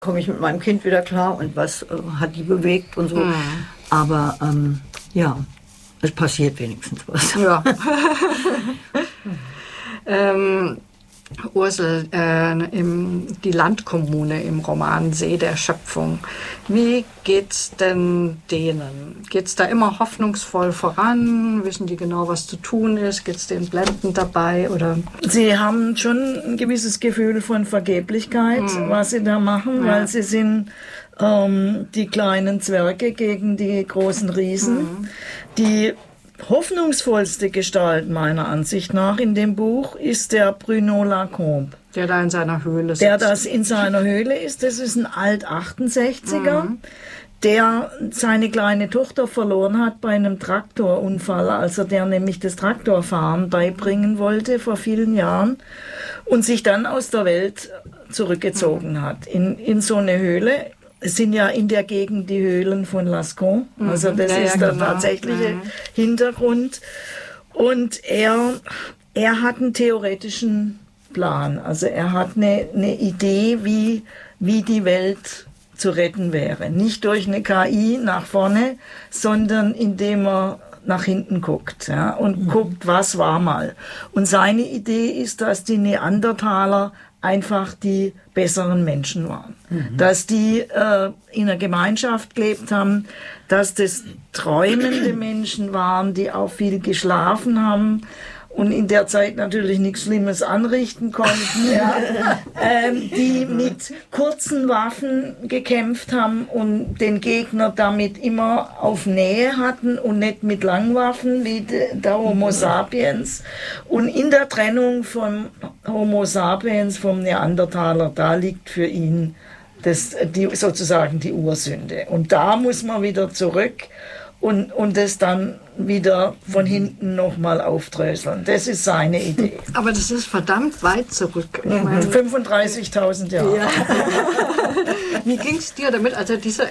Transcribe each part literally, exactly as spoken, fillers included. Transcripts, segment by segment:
komme ich mit meinem Kind wieder klar und was äh, hat die bewegt und so. Mhm. Aber ähm, ja, es passiert wenigstens was. Ja. ähm, Ursel, äh, im, die Landkommune im Roman See der Schöpfung. Wie geht's denn denen? Geht's da immer hoffnungsvoll voran? Wissen die genau, was zu tun ist? Geht's denen blendend dabei? Oder? Sie haben schon ein gewisses Gefühl von Vergeblichkeit, mhm. was sie da machen, ja. weil sie sind ähm, die kleinen Zwerge gegen die großen Riesen, mhm. die hoffnungsvollste Gestalt meiner Ansicht nach in dem Buch ist der Bruno Lacombe. Der da in seiner Höhle sitzt. Der das in seiner Höhle ist. Das ist ein Alt-achtundsechziger, mhm. der seine kleine Tochter verloren hat bei einem Traktorunfall, als er der nämlich das Traktorfahren beibringen wollte vor vielen Jahren und sich dann aus der Welt zurückgezogen mhm. hat. In, in so eine Höhle. Es sind ja in der Gegend die Höhlen von Lascaux, also das ja, ist ja, der genau. tatsächliche mhm. Hintergrund. Und er, er hat einen theoretischen Plan, also er hat eine, eine Idee, wie, wie die Welt zu retten wäre. Nicht durch eine K I nach vorne, sondern indem er nach hinten guckt ja, und mhm. guckt, was war mal. Und seine Idee ist, dass die Neandertaler einfach die besseren Menschen waren. Mhm. Dass die äh, in einer Gemeinschaft gelebt haben, dass das träumende Menschen waren, die auch viel geschlafen haben und in der Zeit natürlich nichts Schlimmes anrichten konnten, ja. ähm, die mit kurzen Waffen gekämpft haben und den Gegner damit immer auf Nähe hatten und nicht mit Langwaffen wie de, der Homo sapiens. Und in der Trennung vom Homo sapiens, vom Neandertaler, da liegt für ihn das, die, sozusagen die Ursünde. Und da muss man wieder zurück und, und das dann wieder von hinten nochmal aufdröseln. Das ist seine Idee. Aber das ist verdammt weit zurück. Ich meine, fünfunddreißigtausend Jahre. Ja. Wie ging es dir damit? Also diese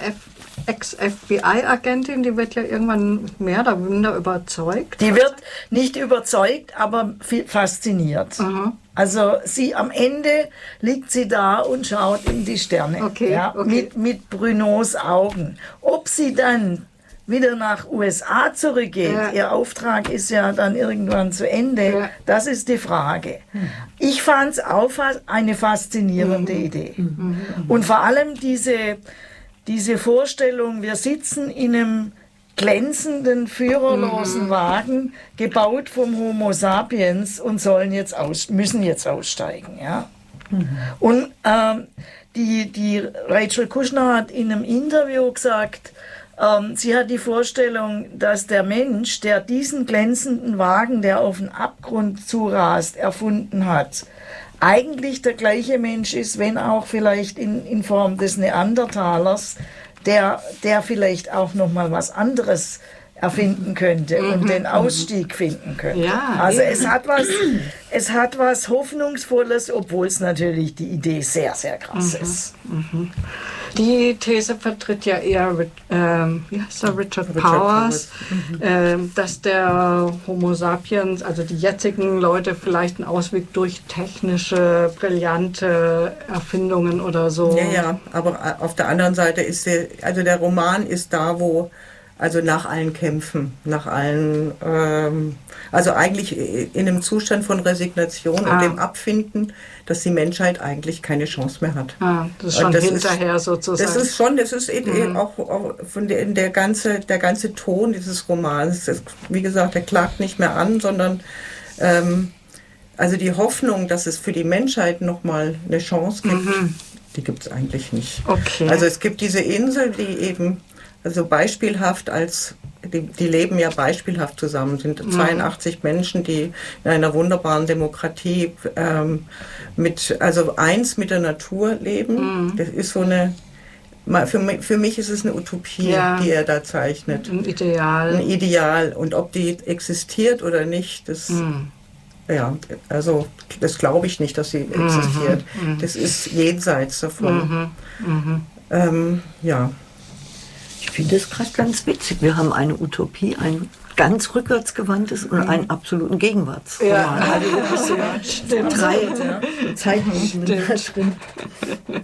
Ex-F B I-Agentin, die wird ja irgendwann mehr oder minder überzeugt. Die wird nicht überzeugt, aber fasziniert. Mhm. Also sie am Ende liegt sie da und schaut in die Sterne. Okay, ja, okay. Mit, mit Brunos Augen. Ob sie dann wieder nach U S A zurückgeht, ja. ihr Auftrag ist ja dann irgendwann zu Ende, ja. das ist die Frage. Ich fand es auch eine faszinierende mhm. Idee. Mhm. Und vor allem diese, diese Vorstellung, wir sitzen in einem glänzenden, führerlosen mhm. Wagen, gebaut vom Homo sapiens und sollen jetzt aus, müssen jetzt aussteigen. Ja? Mhm. Und ähm, die, die Rachel Kushner hat in einem Interview gesagt, ähm, sie hat die Vorstellung, dass der Mensch, der diesen glänzenden Wagen, der auf den Abgrund zurast, erfunden hat, eigentlich der gleiche Mensch ist, wenn auch vielleicht in, in Form des Neandertalers, der, der vielleicht auch noch mal was anderes erfinden könnte mhm. und den Ausstieg finden könnte. Ja, also eben. es hat was, es hat was Hoffnungsvolles, obwohl es natürlich die Idee sehr, sehr krass mhm. ist. Mhm. Die These vertritt ja eher ähm, wie heißt er, Richard, Richard Powers, mhm. ähm, dass der Homo sapiens, also die jetzigen Leute, vielleicht einen Ausweg durch technische, brillante Erfindungen oder so. Ja, ja, aber auf der anderen Seite ist der, also der Roman ist da, wo also nach allen Kämpfen, nach allen, ähm, also eigentlich in einem Zustand von Resignation ah. und dem Abfinden, dass die Menschheit eigentlich keine Chance mehr hat. Ah, das ist schon das hinterher ist, sozusagen. Das ist schon, das ist mhm. auch, auch von der, der ganze, der ganze Ton dieses Romans. Das, wie gesagt, der klagt nicht mehr an, sondern ähm, also die Hoffnung, dass es für die Menschheit nochmal eine Chance gibt, mhm. die gibt es eigentlich nicht. Okay. Also es gibt diese Insel, die eben also beispielhaft als, die, die leben ja beispielhaft zusammen, sind zweiundachtzig mhm. Menschen, die in einer wunderbaren Demokratie ähm, mit, also eins mit der Natur leben. Mhm. Das ist so eine, für mich, für mich ist es eine Utopie, ja. die er da zeichnet. Ein Ideal. Ein Ideal. Und ob die existiert oder nicht, das, mhm. ja, also das glaube ich nicht, dass sie mhm. existiert. Mhm. Das ist jenseits davon. Mhm. Mhm. Ähm, ja. Ich finde es gerade ganz witzig. Wir haben eine Utopie, ein ganz rückwärtsgewandtes und einen absoluten Gegenwartsroman. Ja, also, ja, stimmt. Drei ja. Zeichnungen drin.